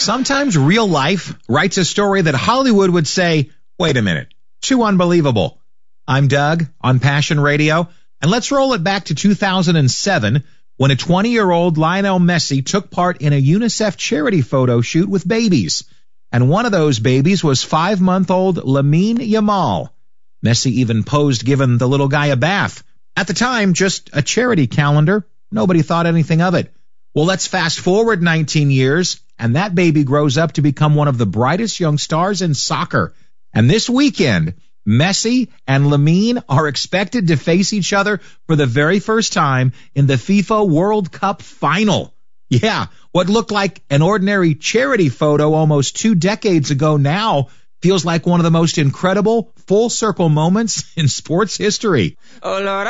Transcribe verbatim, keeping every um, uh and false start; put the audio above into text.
Sometimes real life writes a story that Hollywood would say, wait a minute, too unbelievable. I'm Doug on Passion Radio, and let's roll it back to two thousand seven when a twenty-year-old Lionel Messi took part in a UNICEF charity photo shoot with babies. And one of those babies was five-month-old Lamine Yamal. Messi even posed giving the little guy a bath. At the time, just a charity calendar. Nobody thought anything of it. Well, let's fast forward nineteen years, and that baby grows up to become one of the brightest young stars in soccer. And this weekend, Messi and Lamine are expected to face each other for the very first time in the FIFA World Cup final. Yeah, what looked like an ordinary charity photo almost two decades ago now feels like one of the most incredible full-circle moments in sports history. Oh, Lord.